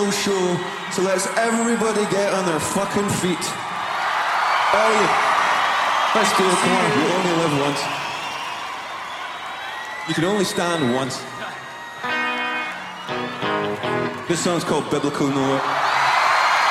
full show, so let's everybody get on their fucking feet. All you. Let's do it, come on, you only live once. You can only stand once. This song's called Biblical Noah.